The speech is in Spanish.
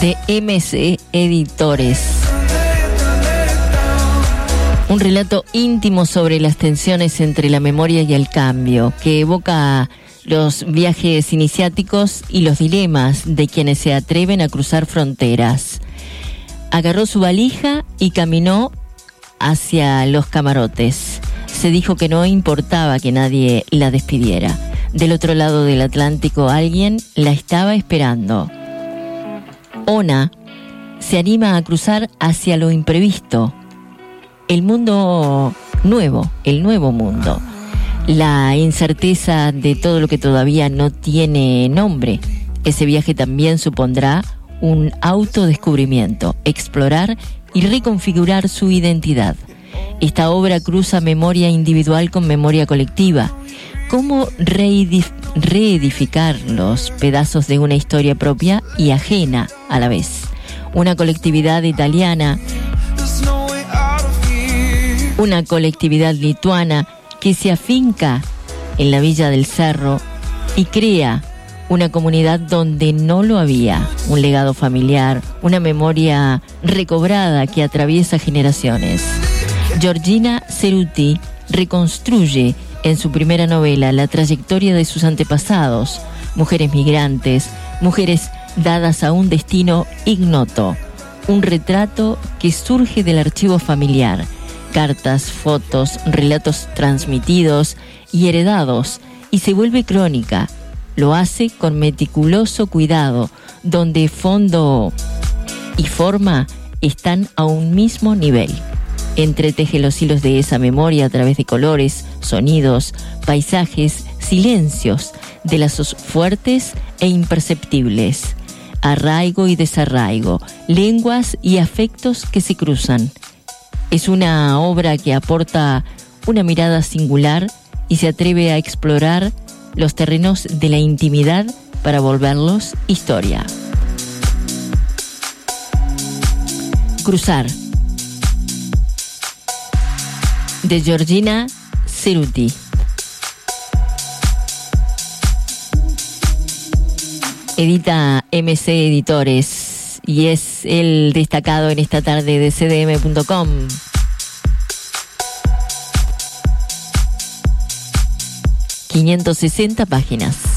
de MC Editores. Un relato íntimo sobre las tensiones entre la memoria y el cambio, que evoca los viajes iniciáticos y los dilemas de quienes se atreven a cruzar fronteras. Agarró su valija y caminó hacia los camarotes. Se dijo que no importaba que nadie la despidiera. Del otro lado del Atlántico alguien la estaba esperando. Ona se anima a cruzar hacia lo imprevisto. El mundo nuevo, el nuevo mundo. La incerteza de todo lo que todavía no tiene nombre. Ese viaje también supondrá un autodescubrimiento, explorar y reconfigurar su identidad. Esta obra cruza memoria individual con memoria colectiva. ¿Cómo reedificar los pedazos de una historia propia y ajena a la vez? Una colectividad italiana, una colectividad lituana que se afinca en la Villa del Cerro y crea una comunidad donde no lo había, un legado familiar, una memoria recobrada que atraviesa generaciones. Giorgina Ceruti reconstruye en su primera novela la trayectoria de sus antepasados, mujeres migrantes, mujeres dadas a un destino ignoto, un retrato que surge del archivo familiar, cartas, fotos, relatos transmitidos y heredados, y se vuelve crónica. Lo hace con meticuloso cuidado, donde fondo y forma están a un mismo nivel. Entreteje los hilos de esa memoria a través de colores, sonidos, paisajes, silencios, de lazos fuertes e imperceptibles, arraigo y desarraigo, lenguas y afectos que se cruzan. Es una obra que aporta una mirada singular y se atreve a explorar los terrenos de la intimidad para volverlos historia. Cruzar, de Giorgina Ceruti. Edita MC Editores y es el destacado en esta tarde de cdm.com. 560 páginas.